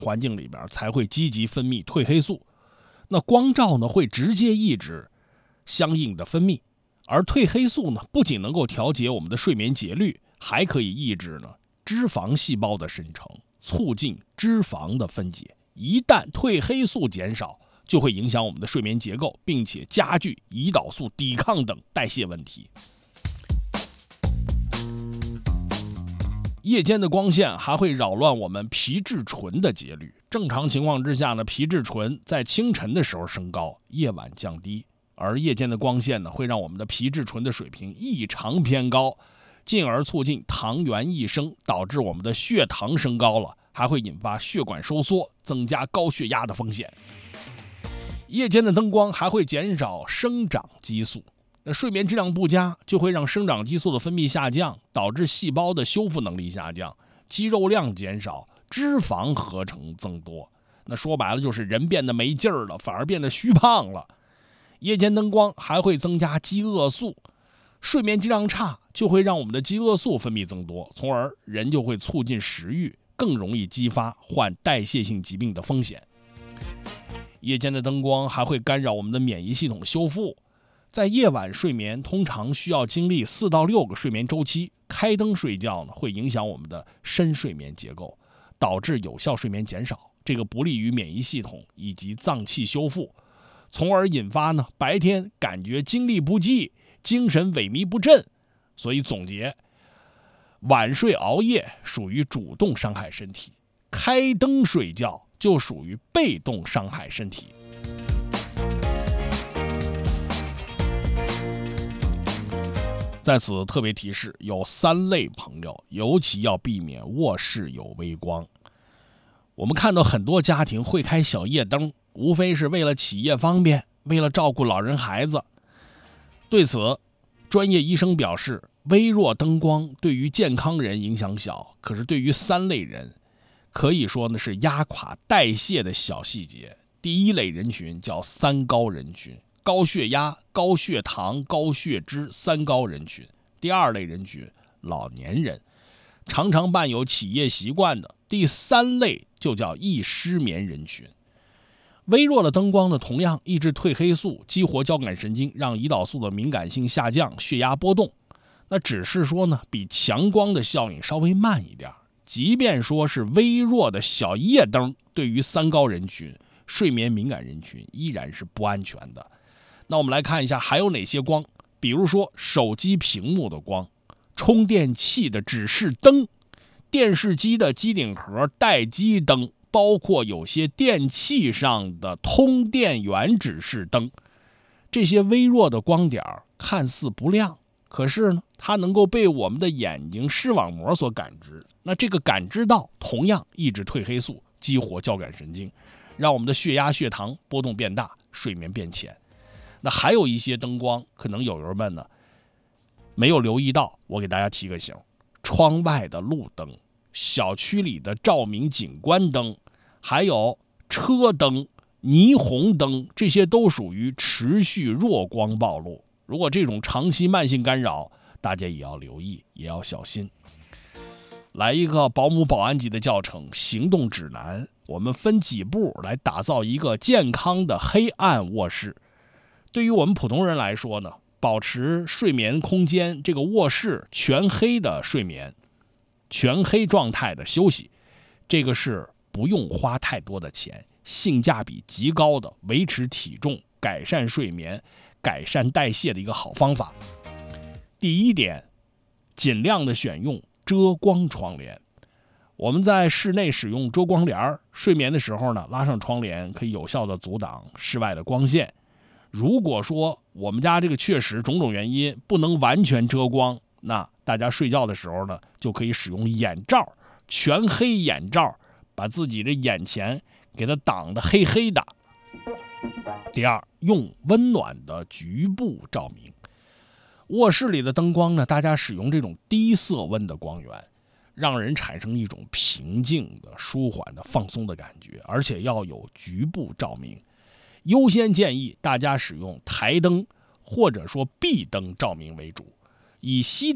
环境里边才会积极分泌褪黑素。那光照呢会直接抑制相应的分泌，而褪黑素呢不仅能够调节我们的睡眠节律，还可以抑制呢脂肪细胞的生成，促进脂肪的分解。一旦褪黑素减少，就会影响我们的睡眠结构，并且加剧胰岛素抵抗等代谢问题。夜间的光线还会扰乱我们皮质醇的节律。正常情况之下呢，皮质醇在清晨的时候升高，夜晚降低，而夜间的光线呢，会让我们的皮质醇的水平异常偏高，进而促进糖原异生，导致我们的血糖升高了，还会引发血管收缩，增加高血压的风险。夜间的灯光还会减少生长激素，那睡眠质量不佳就会让生长激素的分泌下降，导致细胞的修复能力下降，肌肉量减少，脂肪合成增多。那说白了就是人变得没劲儿了，反而变得虚胖了。夜间灯光还会增加饥饿素，睡眠质量差就会让我们的饥饿素分泌增多，从而人就会促进食欲，更容易激发患代谢性疾病的风险。夜间的灯光还会干扰我们的免疫系统修复，在夜晚睡眠通常需要经历4到6个睡眠周期，开灯睡觉呢会影响我们的深睡眠结构，导致有效睡眠减少，这个不利于免疫系统以及脏器修复，从而引发呢白天感觉精力不济，精神萎靡不振。所以总结，晚睡熬夜属于主动伤害身体，开灯睡觉就属于被动伤害身体。在此特别提示，有3类朋友尤其要避免卧室有微光。我们看到很多家庭会开小夜灯，无非是为了起夜方便，为了照顾老人孩子。对此，专业医生表示，微弱灯光对于健康人影响小，可是对于3类人可以说呢是压垮代谢的小细节。第一类人群叫3高人群，高血压、高血糖、高血脂3高人群。第2类人群，老年人，常常伴有起夜习惯的。第3类就叫易失眠人群。微弱的灯光呢，同样抑制褪黑素，激活交感神经，让胰岛素的敏感性下降，血压波动。那只是说呢，比强光的效应稍微慢一点。即便说是微弱的小夜灯，对于3高人群、睡眠敏感人群依然是不安全的。那我们来看一下还有哪些光，比如说手机屏幕的光、充电器的指示灯、电视机的机顶盒待机灯，包括有些电器上的通电源指示灯。这些微弱的光点看似不亮，可是呢，它能够被我们的眼睛视网膜所感知。那这个感知到同样抑制褪黑素，激活交感神经，让我们的血压、血糖波动变大，睡眠变浅。那还有一些灯光，可能有人们呢没有留意到，我给大家提个醒：窗外的路灯、小区里的照明景观灯，还有车灯、霓虹灯，这些都属于持续弱光暴露。如果这种长期慢性干扰，大家也要留意，也要小心。来一个保姆保安级的教程行动指南，我们分几步来打造一个健康的黑暗卧室。对于我们普通人来说呢，保持睡眠空间这个卧室全黑的睡眠，全黑状态的休息，这个是不用花太多的钱，性价比极高的维持体重、改善睡眠、改善代谢的一个好方法。第一点，尽量的选用遮光窗帘。我们在室内使用遮光帘，睡眠的时候呢，拉上窗帘可以有效的阻挡室外的光线。如果说我们家这个确实种种原因不能完全遮光，那大家睡觉的时候呢，就可以使用眼罩，全黑眼罩，把自己的眼前给它挡得黑黑的。第二，用温暖的局部照明。卧室里的灯光呢，大家使用这种低色温的光源，让人产生一种平静的、舒缓的、放松的感觉，而且要有局部照明。优先建议大家使用台灯或者说壁灯照明为主，以熄